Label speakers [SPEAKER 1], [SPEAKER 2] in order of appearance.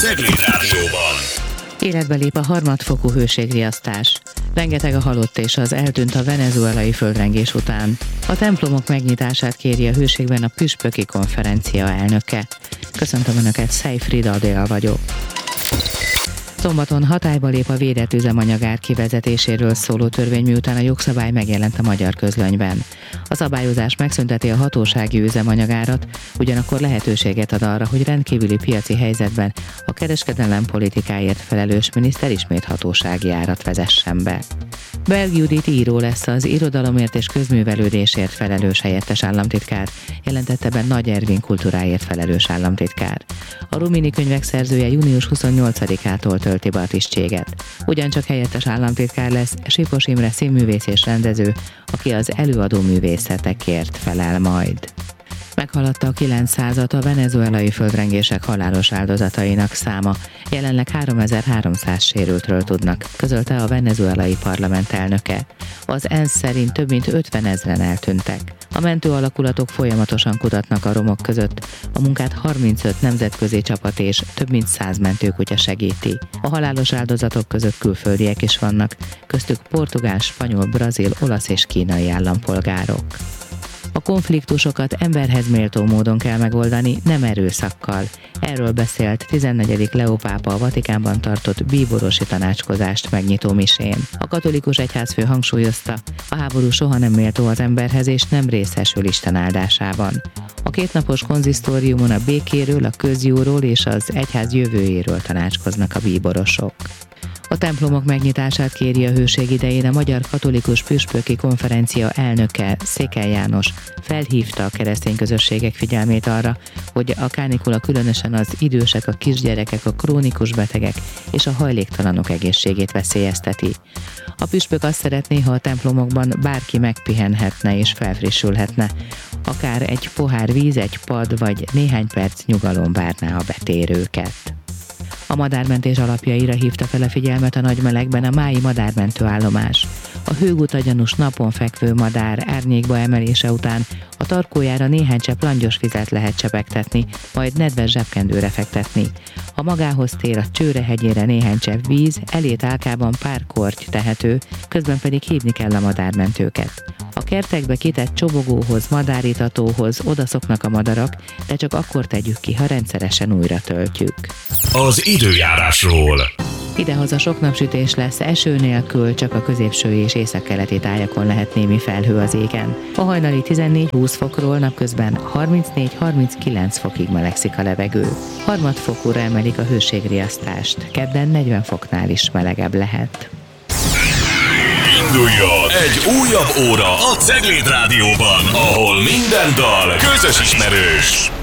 [SPEAKER 1] Cegléd Rádióban.
[SPEAKER 2] Életbe lép a harmadfokú hőségriasztás. Rengeteg a halott és az eltűnt a venezuelai földrengés után. A templomok megnyitását kéri a hőségben a püspöki konferencia elnöke. Köszöntöm Önöket, Szejfrida Adél vagyok. Szombaton hatályba lép a védett üzemanyagár kivezetéséről szóló törvény, miután a jogszabály megjelent a magyar közlönyben. A szabályozás megszünteti a hatósági üzemanyagárat, ugyanakkor lehetőséget ad arra, hogy rendkívüli piaci helyzetben a kereskedelem politikáért felelős miniszter ismét hatósági árat vezessen be. Belg Judit író lesz az irodalomért és közművelődésért felelős helyettes államtitkár, jelentette be Nagy Ervin kultúráért felelős államtitkár. A Rumini könyvek szerzője június 28-ától tölti be a tisztséget. Ugyancsak helyettes államtitkár lesz Sipos Imre színművész és rendező, aki az előadó művészetekért felel majd. Meghaladta a 900-at a venezuelai földrengések halálos áldozatainak száma. Jelenleg 3300 sérültről tudnak, közölte a venezuelai parlament elnöke. Az ENSZ szerint több mint 50 000-en eltűntek. A mentő alakulatok folyamatosan kutatnak a romok között. A munkát 35 nemzetközi csapat és több mint 100 mentőkutya segíti. A halálos áldozatok között külföldiek is vannak, köztük portugál, spanyol, brazil, olasz és kínai állampolgárok. A konfliktusokat emberhez méltó módon kell megoldani, nem erőszakkal. Erről beszélt 14. Leó pápa a Vatikánban tartott bíborosi tanácskozást megnyitó misén. A katolikus egyházfő hangsúlyozta, a háború soha nem méltó az emberhez és nem részesül Isten áldásában. A kétnapos konzisztóriumon a békéről, a közjóról és az egyház jövőjéről tanácskoznak a bíborosok. A templomok megnyitását kéri a hőség idején a Magyar Katolikus Püspöki Konferencia elnöke, Székely János felhívta a keresztény közösségek figyelmét arra, hogy a kánikula különösen az idősek, a kisgyerekek, a krónikus betegek és a hajléktalanok egészségét veszélyezteti. A püspök azt szeretné, ha a templomokban bárki megpihenhetne és felfrissülhetne, akár egy pohár víz, egy pad vagy néhány perc nyugalom várná a betérőket. A madármentés alapjaira hívta fel a figyelmet a Nagymelegben a mályi madármentő állomás. A hőgutagyanús napon fekvő madár árnyékba emelése után a tarkójára néhány csepp langyos vizet lehet csepegtetni, majd nedves zsebkendőre fektetni. Ha magához tér a Csőrehegyére néhány csepp víz, elétálkában pár korty tehető, közben pedig hívni kell a madármentőket. A kertekbe kitett csobogóhoz, madáritatóhoz odaszoknak a madarak, de csak akkor tegyük ki, ha rendszeresen újra töltjük.
[SPEAKER 1] Az időjárásról.
[SPEAKER 2] Idehaza sok napsütés lesz, eső nélkül, csak a középső és északkeleti tájakon lehet némi felhő az égen. A hajnali 14-20 fokról napközben 34-39 fokig melegszik a levegő. Harmadfokúra emelik a hőségriasztást, kedden 40 foknál is melegebb lehet.
[SPEAKER 1] Induljon egy újabb óra a Cegléd Rádióban, ahol minden dal közös ismerős.